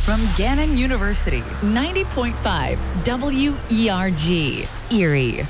from Gannon University, 90.5 WERG, Erie.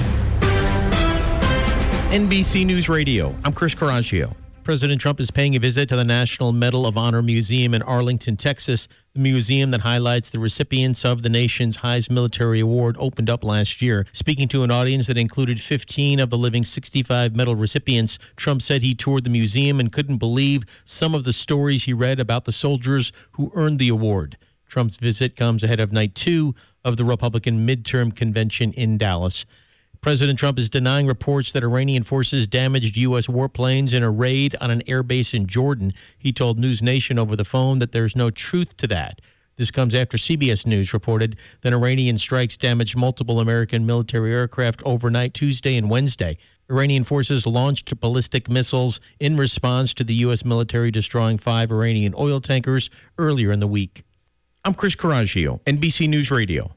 NBC News Radio, I'm Chris Coraggio. President Trump is paying a visit to the National Medal of Honor Museum in Arlington, Texas. The museum that highlights the recipients of the nation's highest military award opened up last year. Speaking to an audience that included 15 of the living 65 medal recipients, Trump said he toured the museum and couldn't believe some of the stories he read about the soldiers who earned the award. Trump's visit comes ahead of night 2 of the Republican midterm convention in Dallas. President Trump is denying reports that Iranian forces damaged U.S. warplanes in a raid on an airbase in Jordan. He told News Nation over the phone that there's no truth to that. This comes after CBS News reported that Iranian strikes damaged multiple American military aircraft overnight Tuesday and Wednesday. Iranian forces launched ballistic missiles in response to the U.S. military destroying 5 Iranian oil tankers earlier in the week. I'm Chris Coraggio, NBC News Radio.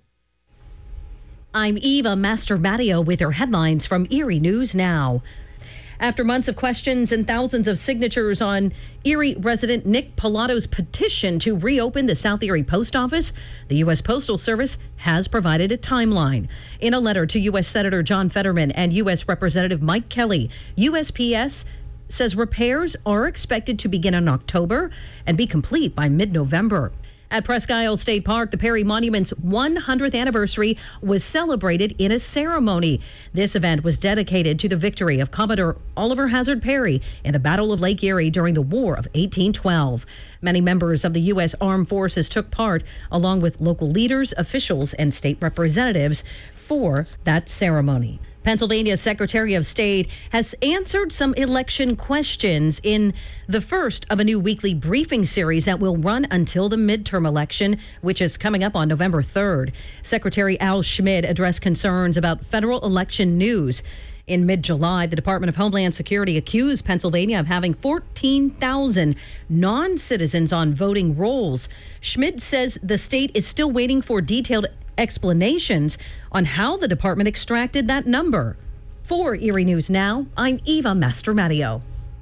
I'm Eva Mastromatteo with your headlines from Erie News Now. After months of questions and thousands of signatures on Erie resident Nick Pilato's petition to reopen the South Erie Post Office, the U.S. Postal Service has provided a timeline. In a letter to U.S. Senator John Fetterman and U.S. Representative Mike Kelly, USPS says repairs are expected to begin in October and be complete by mid-November. At Presque Isle State Park, the Perry Monument's 100th anniversary was celebrated in a ceremony. This event was dedicated to the victory of Commodore Oliver Hazard Perry in the Battle of Lake Erie during the War of 1812. Many members of the U.S. Armed Forces took part, along with local leaders, officials, and state representatives for that ceremony. Pennsylvania's Secretary of State has answered some election questions in the first of a new weekly briefing series that will run until the midterm election, which is coming up on November 3rd. Secretary Al Schmid addressed concerns about federal election news. In mid-July, the Department of Homeland Security accused Pennsylvania of having 14,000 non-citizens on voting rolls. Schmid says the state is still waiting for detailed explanations on how the department extracted that number. For Erie News Now, I'm Eva Mastromatteo.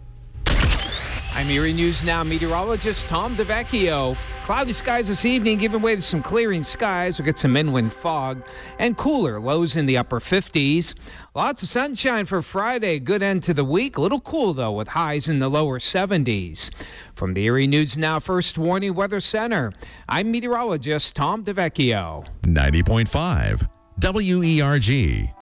I'm Erie News Now meteorologist Tom DeVecchio. Cloudy skies this evening, giving way to some clearing skies. We'll get some inland fog and cooler lows in the upper 50s. Lots of sunshine for Friday. Good end to the week. A little cool, though, with highs in the lower 70s. From the Erie News Now First Warning Weather Center, I'm meteorologist Tom DeVecchio. 90.5 WERG.